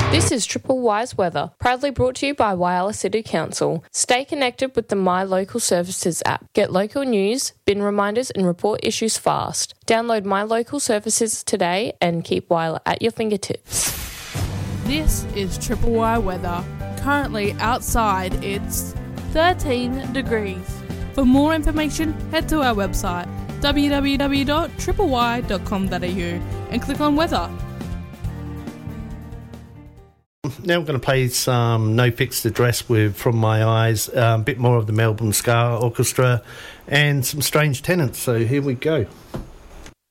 This is Triple Wise Weather, proudly brought to you by Whyalla City Council. Stay connected with the My Local Services app. Get local news, bin reminders and report issues fast. Download My Local Services today and keep Whyalla at your fingertips. This is Triple Y Weather. Currently outside it's 13 degrees. For more information, head to our website www.tripley.com.au and click on weather. Now I'm going to play some No Fixed Address with From My Eyes, a bit more of the Melbourne Ska Orchestra and some Strange Tenants. So here we go.